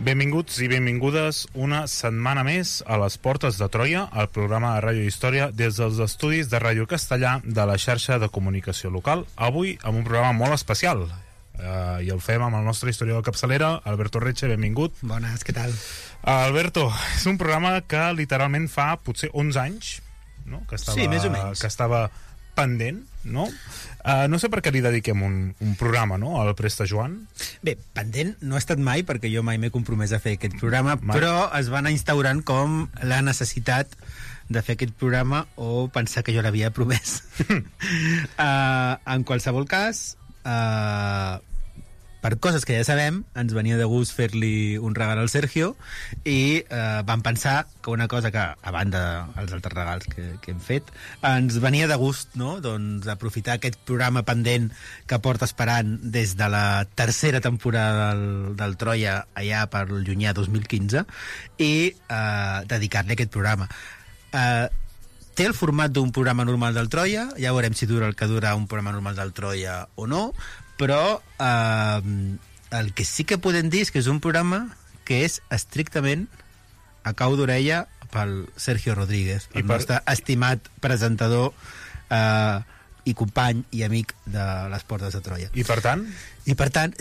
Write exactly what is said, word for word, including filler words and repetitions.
Benvinguts i benvingudes una setmana més a les Portes de Troia, el programa de Ràdio Història des dels estudis de Ràdio Castellà de la xarxa de comunicació local. Avui amb un programa molt especial uh, i el fem amb el nostre historiador de capçalera, Alberto Reche. Benvingut. Bones, què tal? Uh, Alberto, és un programa que literalment fa potser onze anys, no? Que estava, sí, més o menys. Que estava pendent, no? Uh, no sé per què li dediquem un, un programa, no?, al Presta Joan. Bé, pendent no ha estat mai, perquè jo mai m'he compromès a fer aquest programa, mai. Però es va anar instaurant com la necessitat de fer aquest programa o pensar que jo l'havia promès. uh, en qualsevol cas, uh, per coses que ja sabem, ens venia de gust fer-li un regal al Sergio i eh, vam pensar que una cosa que, a banda dels altres regals que, que hem fet, ens venia de gust, no?, doncs aprofitar aquest programa pendent que porta esperant des de la tercera temporada del, del Troia allà per el llunyà dos mil quinze i eh, dedicar-li aquest programa. Eh, té el format d'un programa normal del Troia, ja veurem si dura el que dura un programa normal del Troia o no, però eh, el que sí que podem dir és que és un programa que és estrictament a cau d'orella pel Sergio Rodríguez, el per... nostre estimat presentador eh, i company i amic de les Portes de Troia. I per tant? I per tant,